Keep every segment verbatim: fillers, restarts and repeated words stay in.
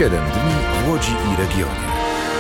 siedem dni w Łodzi i regionie.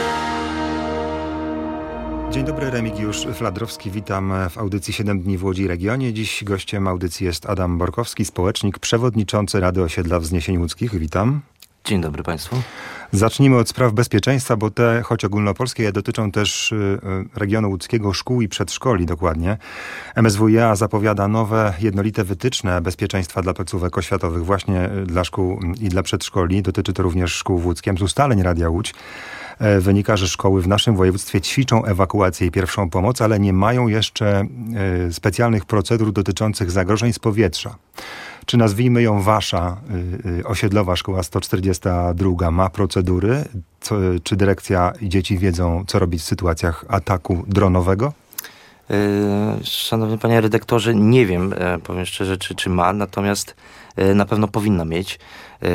Dzień dobry, Remigiusz Fladrowski, witam w audycji siedem dni w Łodzi i regionie. Dziś gościem audycji jest Adam Borkowski, społecznik, przewodniczący Rady Osiedla Wzniesień Łódzkich. Witam. Dzień dobry Państwu. Zacznijmy od spraw bezpieczeństwa, bo te, choć ogólnopolskie, dotyczą też regionu łódzkiego, szkół i przedszkoli dokładnie. M S W iA zapowiada nowe, jednolite wytyczne bezpieczeństwa dla placówek oświatowych właśnie dla szkół i dla przedszkoli. Dotyczy to również szkół w Łódzkiem. Z ustaleń Radia Łódź wynika, że szkoły w naszym województwie ćwiczą ewakuację i pierwszą pomoc, ale nie mają jeszcze specjalnych procedur dotyczących zagrożeń z powietrza. Czy nazwijmy ją wasza y, osiedlowa szkoła sto czterdziesta dwa ma procedury? Co, czy dyrekcja i dzieci wiedzą, co robić w sytuacjach ataku dronowego? Yy, szanowny panie redaktorze, nie wiem, e, powiem szczerze, czy, czy ma, natomiast e, na pewno powinna mieć. E,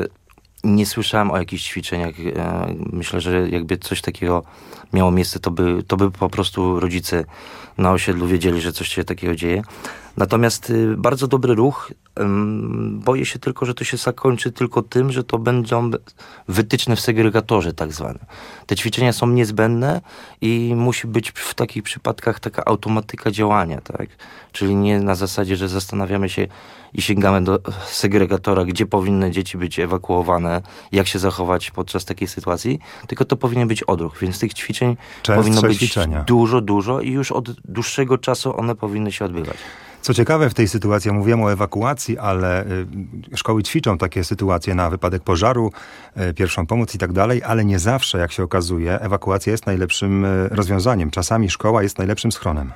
nie słyszałem o jakichś ćwiczeniach. E, myślę, że jakby coś takiego miało miejsce, to by, to by po prostu rodzice na osiedlu wiedzieli, że coś się takiego dzieje. Natomiast y, bardzo dobry ruch. Ym, boję się tylko, że to się zakończy tylko tym, że to będą wytyczne w segregatorze tak zwane. Te ćwiczenia są niezbędne i musi być w takich przypadkach taka automatyka działania, tak? Czyli nie na zasadzie, że zastanawiamy się i sięgamy do segregatora, gdzie powinny dzieci być ewakuowane, jak się zachować podczas takiej sytuacji, tylko to powinien być odruch, więc tych ćwiczeń Częstsze powinno być ćwiczenia. dużo, dużo i już od dłuższego czasu one powinny się odbywać. Co ciekawe w tej sytuacji, mówiłem o ewakuacji, ale y, szkoły ćwiczą takie sytuacje na wypadek pożaru, y, pierwszą pomoc i tak dalej, ale nie zawsze, jak się okazuje, ewakuacja jest najlepszym y, rozwiązaniem. Czasami szkoła jest najlepszym schronem.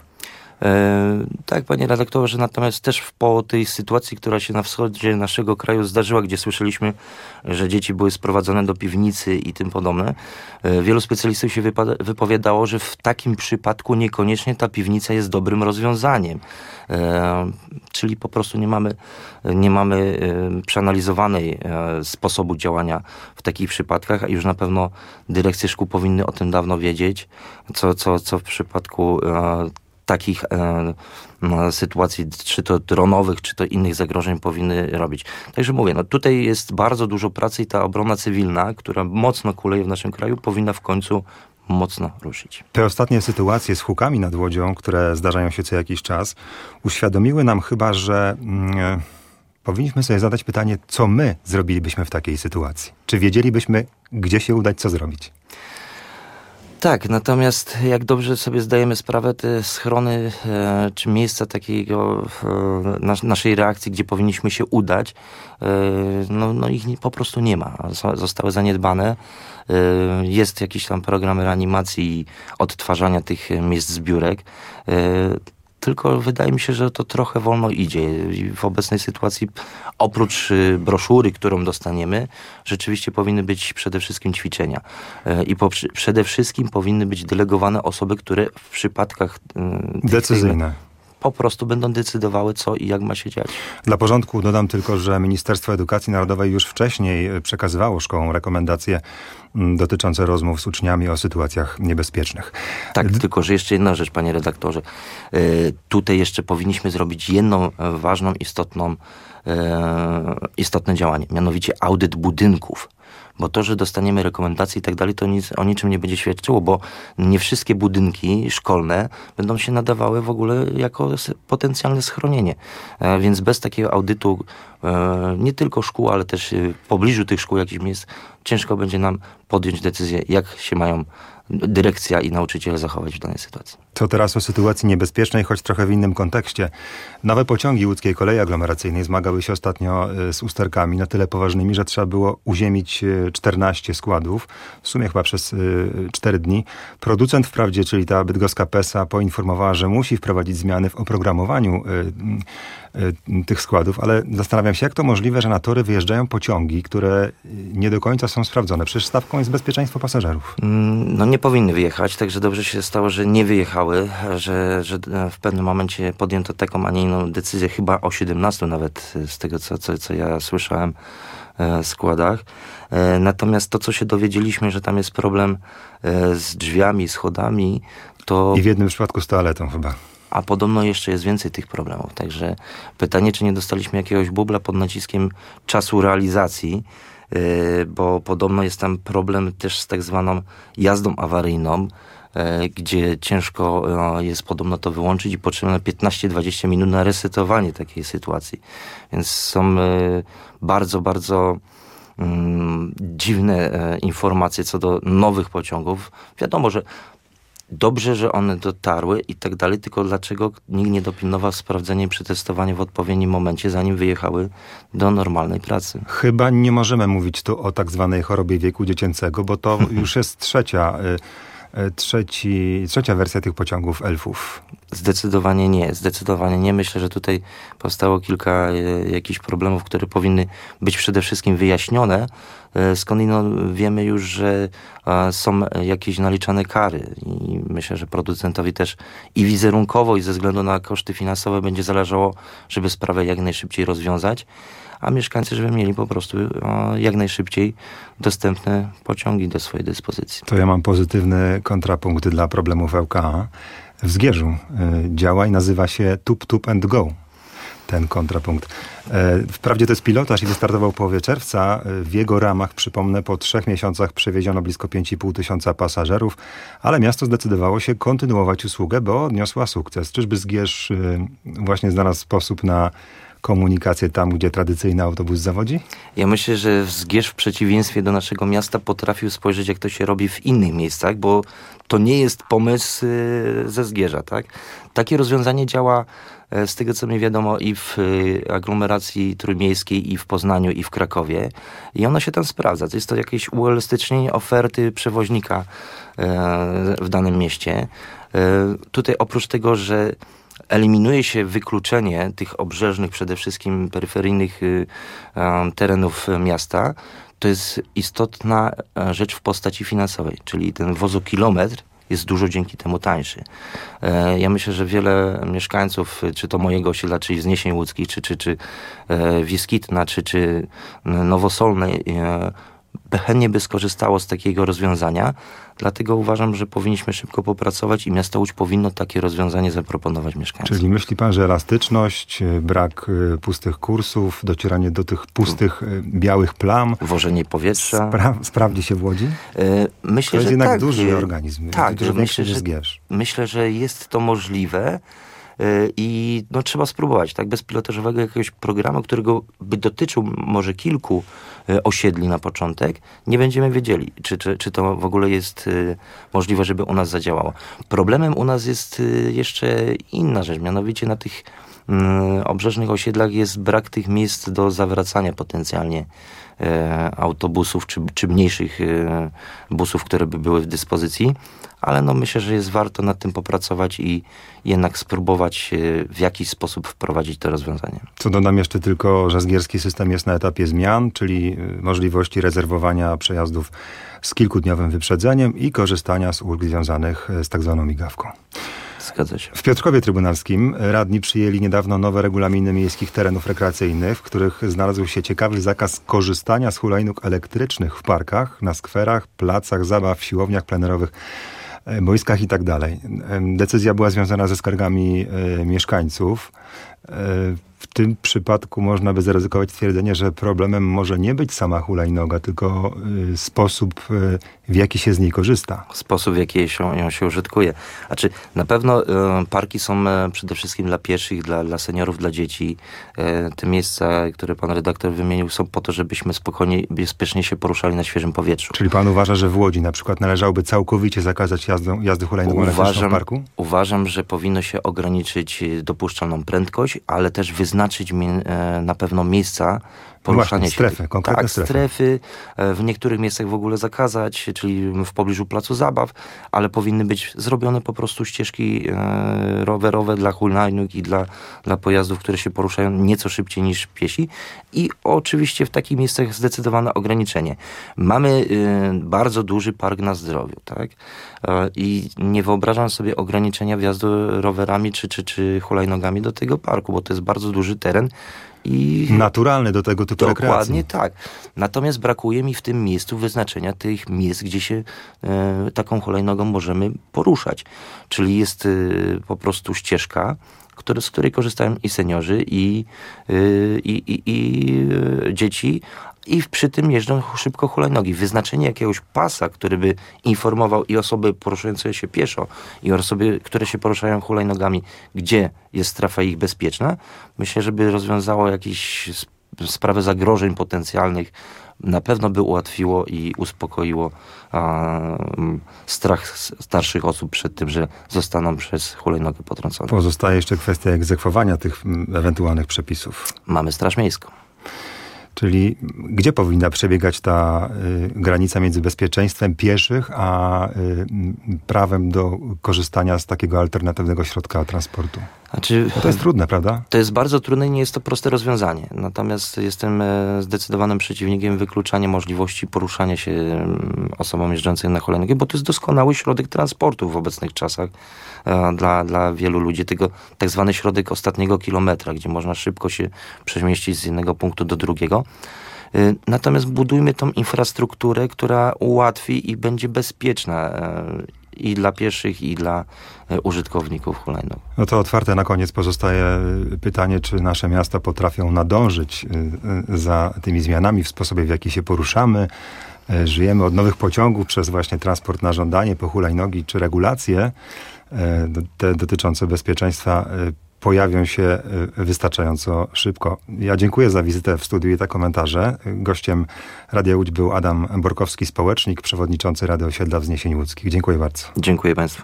E, tak, panie redaktorze, natomiast też po tej sytuacji, która się na wschodzie naszego kraju zdarzyła, gdzie słyszeliśmy, że dzieci były sprowadzone do piwnicy i tym podobne, e, wielu specjalistów się wypa- wypowiadało, że w takim przypadku niekoniecznie ta piwnica jest dobrym rozwiązaniem. E, czyli po prostu nie mamy, nie mamy e, przeanalizowanej e, sposobu działania w takich przypadkach, a już na pewno dyrekcje szkół powinny o tym dawno wiedzieć, co, co, co w przypadku e, takich e, no, sytuacji, czy to dronowych, czy to innych zagrożeń powinny robić. Także mówię, no tutaj jest bardzo dużo pracy i ta obrona cywilna, która mocno kuleje w naszym kraju, powinna w końcu mocno ruszyć. Te ostatnie sytuacje z hukami nad Łodzią, które zdarzają się co jakiś czas, uświadomiły nam chyba, że mm, powinniśmy sobie zadać pytanie, co my zrobilibyśmy w takiej sytuacji. Czy wiedzielibyśmy, gdzie się udać, co zrobić? Tak, natomiast jak dobrze sobie zdajemy sprawę, te schrony e, czy miejsca takiego e, nas, naszej reakcji, gdzie powinniśmy się udać, e, no, no ich nie, po prostu nie ma. Zostały zaniedbane. E, jest jakiś tam program reanimacji i odtwarzania tych miejsc zbiórek. E, Tylko wydaje mi się, że to trochę wolno idzie. I w obecnej sytuacji, oprócz broszury, którą dostaniemy, rzeczywiście powinny być przede wszystkim ćwiczenia. I po, przede wszystkim powinny być delegowane osoby, które w przypadkach decyzyjne po prostu będą decydowały, co i jak ma się dziać. Dla porządku dodam tylko, że Ministerstwo Edukacji Narodowej już wcześniej przekazywało szkołom rekomendacje dotyczące rozmów z uczniami o sytuacjach niebezpiecznych. Tak, D- tylko że jeszcze jedna rzecz, panie redaktorze. Yy, tutaj jeszcze powinniśmy zrobić jedną ważną, istotną, yy, istotne działanie, mianowicie audyt budynków. Bo to, że dostaniemy rekomendacje i tak dalej, to nic, o niczym nie będzie świadczyło, bo nie wszystkie budynki szkolne będą się nadawały w ogóle jako potencjalne schronienie. E, więc bez takiego audytu e, nie tylko szkół, ale też w pobliżu tych szkół jakichś miejsc, ciężko będzie nam podjąć decyzję, jak się mają dyrekcja i nauczyciele zachować w danej sytuacji. To teraz o sytuacji niebezpiecznej, choć trochę w innym kontekście. Nowe pociągi łódzkiej kolei aglomeracyjnej zmagały się ostatnio z usterkami na tyle poważnymi, że trzeba było uziemić czternaście składów, w sumie chyba przez cztery dni. Producent wprawdzie, czyli ta bydgoska Pesa, poinformowała, że musi wprowadzić zmiany w oprogramowaniu tych składów, ale zastanawiam się, jak to możliwe, że na tory wyjeżdżają pociągi, które nie do końca są sprawdzone. Przecież stawką jest bezpieczeństwo pasażerów. No nie powinny wyjechać, także dobrze się stało, że nie wyjechały, że, że w pewnym momencie podjęto taką, a nie inną decyzję, chyba o siedemnastu nawet, z tego co, co, co ja słyszałem, składach. Natomiast to, co się dowiedzieliśmy, że tam jest problem z drzwiami, schodami, to... I w jednym przypadku z toaletą chyba. A podobno jeszcze jest więcej tych problemów. Także pytanie, czy nie dostaliśmy jakiegoś bubla pod naciskiem czasu realizacji, bo podobno jest tam problem też z tak zwaną jazdą awaryjną, gdzie ciężko jest podobno to wyłączyć i potrzebne piętnaście do dwudziestu minut na resetowanie takiej sytuacji. Więc są bardzo, bardzo mm, dziwne informacje co do nowych pociągów. Wiadomo, że dobrze, że one dotarły i tak dalej, tylko dlaczego nikt nie dopilnował sprawdzenia i przetestowania w odpowiednim momencie, zanim wyjechały do normalnej pracy? Chyba nie możemy mówić tu o tak zwanej chorobie wieku dziecięcego, bo to już jest trzecia, trzeci, trzecia wersja tych pociągów elfów. Zdecydowanie nie, zdecydowanie nie. Myślę, że tutaj powstało kilka e, jakichś problemów, które powinny być przede wszystkim wyjaśnione. E, skądinąd wiemy już, że e, są jakieś naliczane kary i myślę, że producentowi też i wizerunkowo i ze względu na koszty finansowe będzie zależało, żeby sprawę jak najszybciej rozwiązać, a mieszkańcy, żeby mieli po prostu e, jak najszybciej dostępne pociągi do swojej dyspozycji. To ja mam pozytywny kontrapunkt dla problemów L K A. W Zgierzu y, działa i nazywa się Tup Tup and Go. Ten kontrapunkt. E, wprawdzie to jest pilotaż i wystartował w połowie czerwca. W jego ramach, przypomnę, po trzech miesiącach przewieziono blisko pięć i pół tysiąca pasażerów, ale miasto zdecydowało się kontynuować usługę, bo odniosła sukces. Czyżby Zgierz y, właśnie znalazł sposób na komunikację tam, gdzie tradycyjny autobus zawodzi? Ja myślę, że Zgierz w przeciwieństwie do naszego miasta potrafił spojrzeć, jak to się robi w innych miejscach, bo to nie jest pomysł ze Zgierza, tak? Takie rozwiązanie działa, z tego co mi wiadomo, i w aglomeracji trójmiejskiej, i w Poznaniu, i w Krakowie. I ono się tam sprawdza. To jest to jakieś uelastycznienie oferty przewoźnika w danym mieście. Tutaj oprócz tego, że eliminuje się wykluczenie tych obrzeżnych, przede wszystkim peryferyjnych y, y, terenów miasta, to jest istotna rzecz w postaci finansowej, czyli ten wozokilometr jest dużo dzięki temu tańszy. E, ja myślę, że wiele mieszkańców, czy to mojego osiedla, czyli Wzniesień Łódzkich, czy, czy, czy e, Wiskitna, czy, czy Nowosolnej, e, chętnie by skorzystało z takiego rozwiązania, dlatego uważam, że powinniśmy szybko popracować i miasto Łódź powinno takie rozwiązanie zaproponować mieszkańcom. Czyli myśli pan, że elastyczność, brak pustych kursów, docieranie do tych pustych białych plam, wożenie powietrza spra- sprawdzi się w Łodzi? Myślę, to jest że jednak tak. duży organizm. Tak, dużo myślę, że, Zgierz. myślę, że jest to możliwe. I no, trzeba spróbować, tak, bezpilotażowego jakiegoś programu, którego by dotyczył może kilku osiedli na początek, nie będziemy wiedzieli, czy, czy, czy to w ogóle jest możliwe, żeby u nas zadziałało. Problemem u nas jest jeszcze inna rzecz, mianowicie na tych mm, obrzeżnych osiedlach jest brak tych miejsc do zawracania potencjalnie e, autobusów, czy, czy mniejszych e, busów, które by były w dyspozycji, ale no myślę, że jest warto nad tym popracować i jednak spróbować w jakiś sposób wprowadzić to rozwiązanie. Co dodam jeszcze tylko, że zgierski system jest na etapie zmian, czyli możliwości rezerwowania przejazdów z kilkudniowym wyprzedzeniem i korzystania z ulg związanych z tak zwaną migawką. Zgadza się. W Piotrkowie Trybunalskim radni przyjęli niedawno nowe regulaminy miejskich terenów rekreacyjnych, w których znalazł się ciekawy zakaz korzystania z hulajnóg elektrycznych w parkach, na skwerach, placach zabaw, siłowniach plenerowych, boiskach i tak dalej. Decyzja była związana ze skargami e, mieszkańców. E, w tym przypadku można by zaryzykować stwierdzenie, że problemem może nie być sama hulajnoga, tylko e, sposób, e, w jaki się z niej korzysta. Sposób, w jaki się, ją się użytkuje. Znaczy, na pewno e, parki są e, przede wszystkim dla pieszych, dla, dla seniorów, dla dzieci. E, te miejsca, które pan redaktor wymienił, są po to, żebyśmy spokojnie, bezpiecznie się poruszali na świeżym powietrzu. Czyli pan uważa, że w Łodzi na przykład należałoby całkowicie zakazać jazdy, jazdy hulajnogą elektryczną w parku? Uważam, że powinno się ograniczyć dopuszczalną prędkość, ale też wyznaczyć mi, e, na pewno miejsca poruszania Właśnie, strefy, się. konkretne tak, strefy. strefy. W niektórych miejscach w ogóle zakazać, czyli w pobliżu placu zabaw, ale powinny być zrobione po prostu ścieżki e, rowerowe dla hulajnóg i dla, dla pojazdów, które się poruszają nieco szybciej niż piesi. I oczywiście w takich miejscach zdecydowane ograniczenie. Mamy e, bardzo duży park na zdrowiu, tak? E, I nie wyobrażam sobie ograniczenia wjazdu rowerami czy, czy, czy hulajnogami do tego parku, bo to jest bardzo duży teren. I naturalny do tego typu rekreacji. Dokładnie tak. Natomiast brakuje mi w tym miejscu wyznaczenia tych miejsc, gdzie się e, taką hulajnogą możemy poruszać. Czyli jest e, po prostu ścieżka, który, z której korzystają i seniorzy, i, e, i, i, i e, dzieci, i przy tym jeżdżą szybko hulajnogi. Wyznaczenie jakiegoś pasa, który by informował i osoby poruszające się pieszo, i osoby, które się poruszają hulajnogami, gdzie jest strefa ich bezpieczna, myślę, że by rozwiązało jakieś sprawy zagrożeń potencjalnych, na pewno by ułatwiło i uspokoiło a, strach starszych osób przed tym, że zostaną przez hulajnogę potrącone. Pozostaje jeszcze kwestia egzekwowania tych ewentualnych przepisów. Mamy Straż Miejską. Czyli gdzie powinna przebiegać ta y, granica między bezpieczeństwem pieszych, a y, prawem do korzystania z takiego alternatywnego środka transportu? Znaczy, to jest trudne, prawda? To jest bardzo trudne i nie jest to proste rozwiązanie. Natomiast jestem e, zdecydowanym przeciwnikiem wykluczania możliwości poruszania się e, osobom jeżdżącym na hulajnogach, bo to jest doskonały środek transportu w obecnych czasach e, dla, dla wielu ludzi. Tego tak zwany środek ostatniego kilometra, gdzie można szybko się przemieścić z jednego punktu do drugiego. E, natomiast budujmy tą infrastrukturę, która ułatwi i będzie bezpieczna e, i dla pieszych, i dla e, użytkowników hulajnóg. No to otwarte na koniec pozostaje pytanie, czy nasze miasta potrafią nadążyć y, y, za tymi zmianami w sposobie, w jaki się poruszamy. Y, żyjemy od nowych pociągów przez właśnie transport na żądanie po hulajnogi, czy regulacje y, te dotyczące bezpieczeństwa y, pojawią się wystarczająco szybko. Ja dziękuję za wizytę w studiu i te komentarze. Gościem Radia Łódź był Adam Borkowski, społecznik, przewodniczący Rady Osiedla Wzniesień Łódzkich. Dziękuję bardzo. Dziękuję Państwu.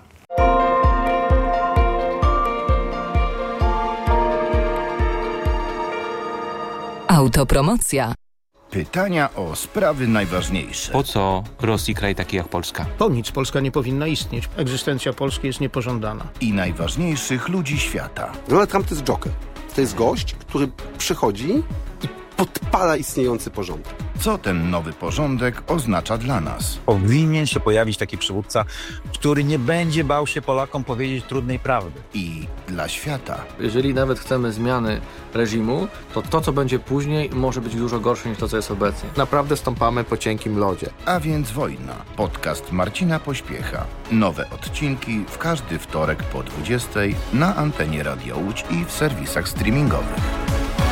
Autopromocja. Pytania o sprawy najważniejsze. Po co Rosji kraj taki jak Polska? Po nic Polska nie powinna istnieć. Egzystencja Polski jest niepożądana. I najważniejszych ludzi świata. Donald Trump to jest joker. To jest gość, który przychodzi i podpala istniejący porządek. Co ten nowy porządek oznacza dla nas? Powinien się pojawić taki przywódca, który nie będzie bał się Polakom powiedzieć trudnej prawdy. I dla świata. Jeżeli nawet chcemy zmiany reżimu, to to, co będzie później, może być dużo gorsze niż to, co jest obecnie. Naprawdę stąpamy po cienkim lodzie. A więc wojna. Podcast Marcina Pośpiecha. Nowe odcinki w każdy wtorek po dwudziestej na antenie Radia Łódź i w serwisach streamingowych.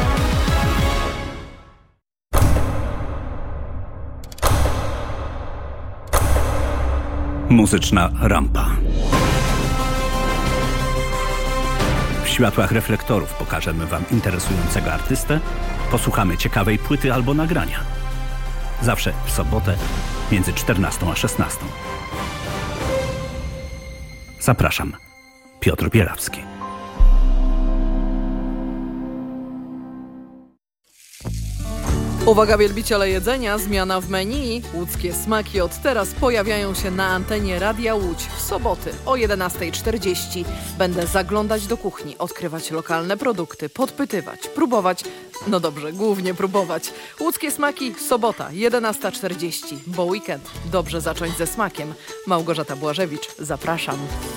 Muzyczna rampa. W światłach reflektorów pokażemy Wam interesującego artystę, posłuchamy ciekawej płyty albo nagrania. Zawsze w sobotę między czternastą a szesnastą. Zapraszam. Piotr Bierawski. Uwaga wielbiciele jedzenia, zmiana w menu. Łódzkie smaki od teraz pojawiają się na antenie Radia Łódź w soboty o jedenasta czterdzieści. Będę zaglądać do kuchni, odkrywać lokalne produkty, podpytywać, próbować. No dobrze, głównie próbować. Łódzkie smaki, sobota, jedenasta czterdzieści, bo weekend dobrze zacząć ze smakiem. Małgorzata Błażewicz, zapraszam.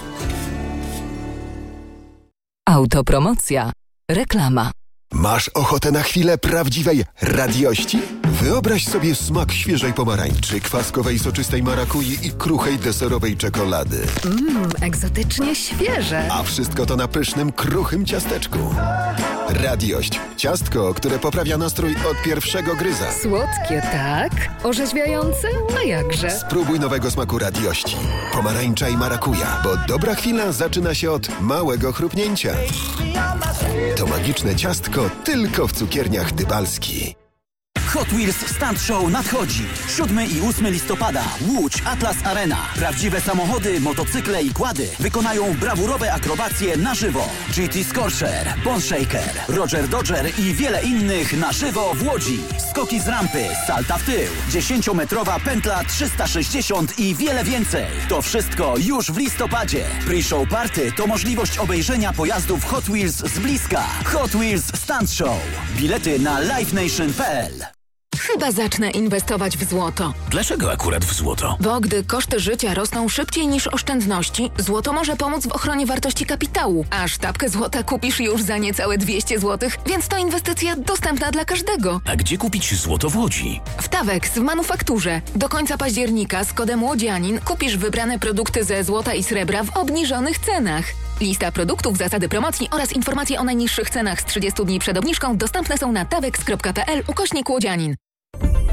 Autopromocja. Reklama. Masz ochotę na chwilę prawdziwej radiości? Wyobraź sobie smak świeżej pomarańczy, kwaskowej soczystej marakui i kruchej deserowej czekolady. Mmm, egzotycznie świeże. A wszystko to na pysznym, kruchym ciasteczku. Radiość. Ciastko, które poprawia nastrój od pierwszego gryza. Słodkie, tak? Orzeźwiające? A jakże? Spróbuj nowego smaku radiości. Pomarańcza i marakuja, bo dobra chwila zaczyna się od małego chrupnięcia. To magiczne ciastko tylko w cukierniach Dybalski. Hot Wheels Stunt Show nadchodzi. siódmego i ósmego listopada. Łódź Atlas Arena. Prawdziwe samochody, motocykle i quady wykonają brawurowe akrobacje na żywo. G T Scorcher, Bone Shaker, Roger Dodger i wiele innych na żywo w Łodzi. Skoki z rampy, salta w tył, dziesięciometrowa pętla trzysta sześćdziesiąt i wiele więcej. To wszystko już w listopadzie. Pre-show party to możliwość obejrzenia pojazdów Hot Wheels z bliska. Hot Wheels Stunt Show. Bilety na live nation kropka p l. Chyba zacznę inwestować w złoto. Dlaczego akurat w złoto? Bo gdy koszty życia rosną szybciej niż oszczędności, złoto może pomóc w ochronie wartości kapitału. A sztabkę złota kupisz już za niecałe dwieście złotych, więc to inwestycja dostępna dla każdego. A gdzie kupić złoto w Łodzi? W Tawex w manufakturze. Do końca października z kodem Łodzianin kupisz wybrane produkty ze złota i srebra w obniżonych cenach. Lista produktów, zasady promocji oraz informacje o najniższych cenach z trzydziestu dni przed obniżką dostępne są na tawex kropka p l ukośnik Łodzianin.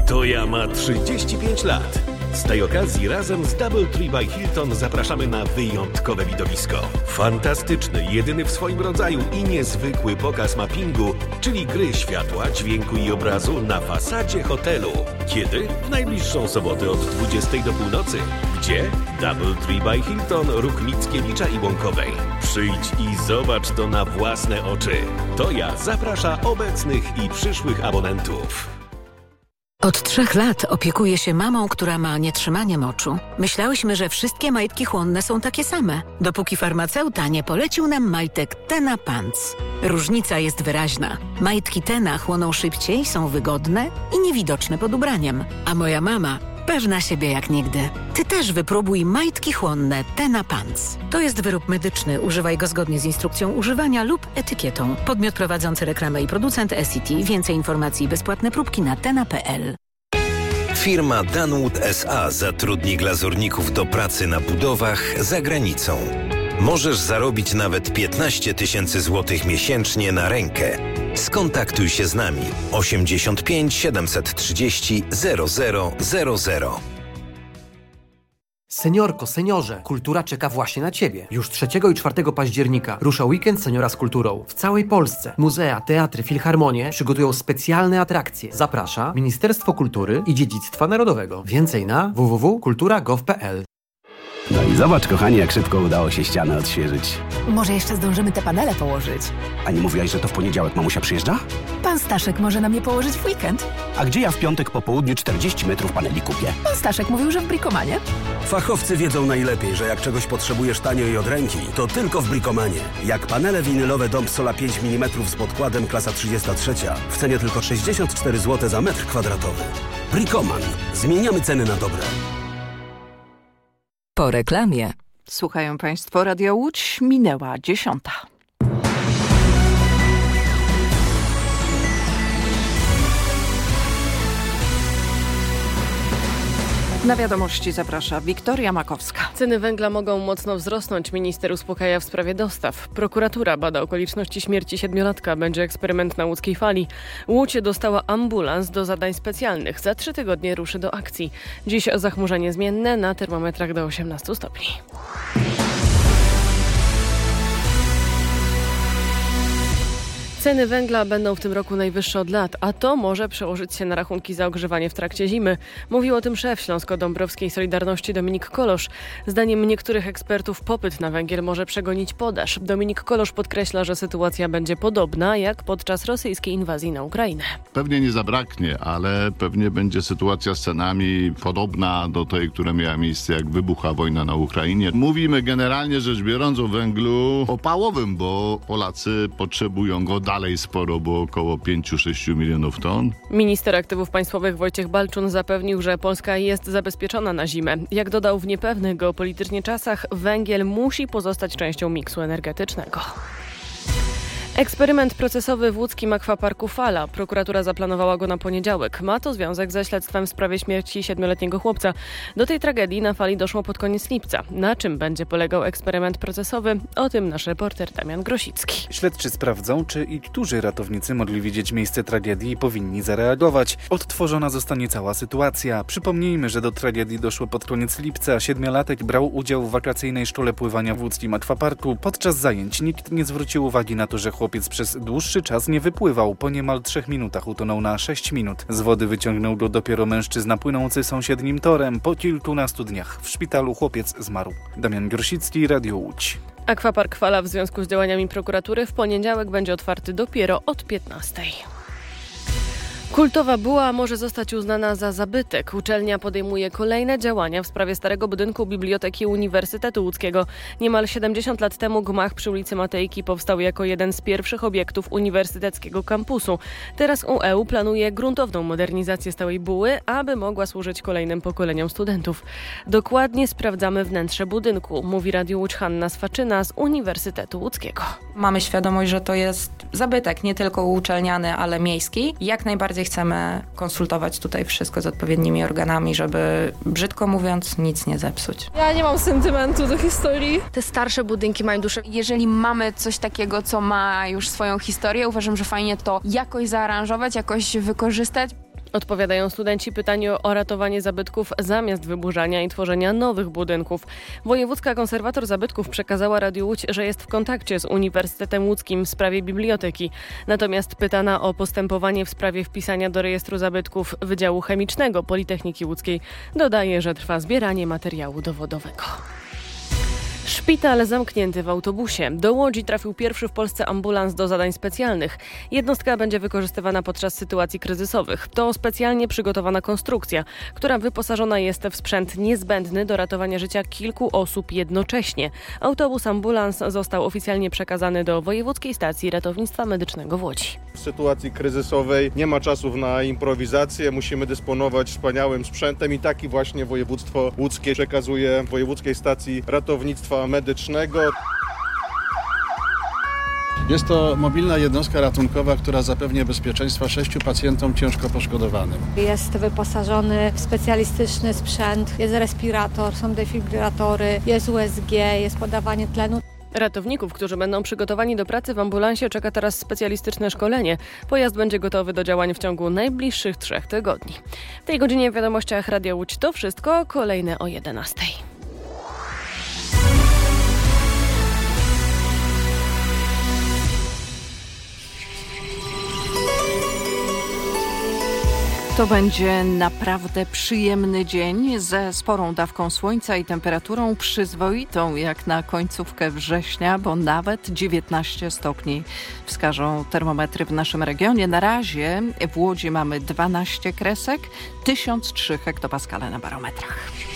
Toja ma trzydzieści pięć lat. Z tej okazji razem z Doubletree by Hilton zapraszamy na wyjątkowe widowisko. Fantastyczny, jedyny w swoim rodzaju i niezwykły pokaz mappingu, czyli gry światła, dźwięku i obrazu na fasadzie hotelu. Kiedy? W najbliższą sobotę od dwudziestej do północy. Gdzie? Doubletree by Hilton, Róg Mickiewicza i Łąkowej. Przyjdź i zobacz to na własne oczy. Toja zaprasza obecnych i przyszłych abonentów. Od trzech lat opiekuję się mamą, która ma nietrzymanie moczu. Myślałyśmy, że wszystkie majtki chłonne są takie same, dopóki farmaceuta nie polecił nam majtek Tena Pants. Różnica jest wyraźna. Majtki Tena chłoną szybciej, są wygodne i niewidoczne pod ubraniem. A moja mama pewna siebie jak nigdy. Ty też wypróbuj majtki chłonne Tena Pants. To jest wyrób medyczny. Używaj go zgodnie z instrukcją używania lub etykietą. Podmiot prowadzący reklamę i producent S C T. Więcej informacji i bezpłatne próbki na tena kropka p l. Firma Danwood S A zatrudni glazurników do pracy na budowach za granicą. Możesz zarobić nawet piętnaście tysięcy złotych miesięcznie na rękę. Skontaktuj się z nami osiemdziesiąt pięć siedemset trzydzieści zero zero zero zero. Seniorko, seniorze, kultura czeka właśnie na Ciebie. Już trzeciego i czwartego października rusza weekend Seniora z kulturą. W całej Polsce muzea, teatry, filharmonie przygotują specjalne atrakcje. Zaprasza Ministerstwo Kultury i Dziedzictwa Narodowego. Więcej na w w w kropka kultura kropka gov kropka p l. No i zobacz, kochani, jak szybko udało się ścianę odświeżyć. Może jeszcze zdążymy te panele położyć. A nie mówiłaś, że to w poniedziałek mamusia przyjeżdża? Pan Staszek może nam je położyć w weekend. A gdzie ja w piątek po południu czterdzieści metrów paneli kupię? Pan Staszek mówił, że w Brikomanie. Fachowcy wiedzą najlepiej, że jak czegoś potrzebujesz tanio i od ręki, to tylko w Brikomanie. Jak panele winylowe Dom Sola pięć milimetrów z podkładem klasa trzydzieści trzy w cenie tylko sześćdziesiąt cztery złote za metr kwadratowy. Brikoman. Zmieniamy ceny na dobre. Po reklamie. Słuchają Państwo Radia Łódź, minęła dziesiąta. Na wiadomości zaprasza Wiktoria Makowska. Ceny węgla mogą mocno wzrosnąć. Minister uspokaja w sprawie dostaw. Prokuratura bada okoliczności śmierci siedmiolatka. Będzie eksperyment na łódzkiej fali. Łódź dostała ambulans do zadań specjalnych. Za trzy tygodnie ruszy do akcji. Dziś zachmurzenie zmienne, na termometrach do osiemnastu stopni. Ceny węgla będą w tym roku najwyższe od lat, a to może przełożyć się na rachunki za ogrzewanie w trakcie zimy. Mówił o tym szef Śląsko-Dąbrowskiej Solidarności Dominik Kolosz. Zdaniem niektórych ekspertów popyt na węgiel może przegonić podaż. Dominik Kolosz podkreśla, że sytuacja będzie podobna jak podczas rosyjskiej inwazji na Ukrainę. Pewnie nie zabraknie, ale pewnie będzie sytuacja z cenami podobna do tej, która miała miejsce jak wybuchła wojna na Ukrainie. Mówimy generalnie rzecz biorąc o węglu opałowym, bo Polacy potrzebują go dalej sporo, bo około pięć do sześciu milionów ton. Minister Aktywów Państwowych Wojciech Balczun zapewnił, że Polska jest zabezpieczona na zimę. Jak dodał, w niepewnych geopolitycznie czasach węgiel musi pozostać częścią miksu energetycznego. Eksperyment procesowy w łódzkim akwaparku Fala. Prokuratura zaplanowała go na poniedziałek. Ma to związek ze śledztwem w sprawie śmierci siedmioletniego chłopca. Do tej tragedii na Fali doszło pod koniec lipca. Na czym będzie polegał eksperyment procesowy? O tym nasz reporter Damian Grosicki. Śledczy sprawdzą, czy i którzy ratownicy mogli widzieć miejsce tragedii i powinni zareagować. Odtworzona zostanie cała sytuacja. Przypomnijmy, że do tragedii doszło pod koniec lipca. Siedmiolatek brał udział w wakacyjnej szkole pływania w łódzkim akwaparku. Podczas zajęć nikt nie zwrócił uwagi na to, że chłopiec przez dłuższy czas nie wypływał. Po niemal trzech minutach utonął na sześć minut. Z wody wyciągnął go dopiero mężczyzna płynący sąsiednim torem. Po kilkunastu dniach w szpitalu chłopiec zmarł. Damian Grosicki, Radio Łódź. Akwapark Fala w związku z działaniami prokuratury w poniedziałek będzie otwarty dopiero od piętnastej. Kultowa buła może zostać uznana za zabytek. Uczelnia podejmuje kolejne działania w sprawie starego budynku Biblioteki Uniwersytetu Łódzkiego. Niemal siedemdziesiąt lat temu gmach przy ulicy Matejki powstał jako jeden z pierwszych obiektów uniwersyteckiego kampusu. Teraz U E U planuje gruntowną modernizację stałej buły, aby mogła służyć kolejnym pokoleniom studentów. Dokładnie sprawdzamy wnętrze budynku, mówi Radiu Łódź Hanna Swaczyna z Uniwersytetu Łódzkiego. Mamy świadomość, że to jest zabytek, nie tylko uczelniany, ale miejski. Jak najbardziej chcemy konsultować tutaj wszystko z odpowiednimi organami, żeby, brzydko mówiąc, nic nie zepsuć. Ja nie mam sentymentu do historii. Te starsze budynki mają duszę. Jeżeli mamy coś takiego, co ma już swoją historię, uważam, że fajnie to jakoś zaaranżować, jakoś wykorzystać. Odpowiadają studenci pytaniu o ratowanie zabytków zamiast wyburzania i tworzenia nowych budynków. Wojewódzka konserwator zabytków przekazała Radiu Łódź, że jest w kontakcie z Uniwersytetem Łódzkim w sprawie biblioteki. Natomiast pytana o postępowanie w sprawie wpisania do rejestru zabytków Wydziału Chemicznego Politechniki Łódzkiej dodaje, że trwa zbieranie materiału dowodowego. Szpital zamknięty w autobusie. Do Łodzi trafił pierwszy w Polsce ambulans do zadań specjalnych. Jednostka będzie wykorzystywana podczas sytuacji kryzysowych. To specjalnie przygotowana konstrukcja, która wyposażona jest w sprzęt niezbędny do ratowania życia kilku osób jednocześnie. Autobus ambulans został oficjalnie przekazany do Wojewódzkiej Stacji Ratownictwa Medycznego w Łodzi. W sytuacji kryzysowej nie ma czasów na improwizację, musimy dysponować wspaniałym sprzętem i taki właśnie województwo łódzkie przekazuje Wojewódzkiej Stacji Ratownictwa Medycznego. Jest to mobilna jednostka ratunkowa, która zapewnia bezpieczeństwo sześciu pacjentom ciężko poszkodowanym. Jest wyposażony w specjalistyczny sprzęt, jest respirator, są defibrylatory, jest U S G, jest podawanie tlenu. Ratowników, którzy będą przygotowani do pracy w ambulansie, czeka teraz specjalistyczne szkolenie. Pojazd będzie gotowy do działań w ciągu najbliższych trzech tygodni. W tej godzinie w wiadomościach Radia Łódź to wszystko, kolejne o jedenastej. To będzie naprawdę przyjemny dzień ze sporą dawką słońca i temperaturą przyzwoitą jak na końcówkę września, bo nawet dziewiętnaście stopni wskażą termometry w naszym regionie. Na razie w Łodzi mamy dwanaście kresek, tysiąc trzy hektopaskale na barometrach.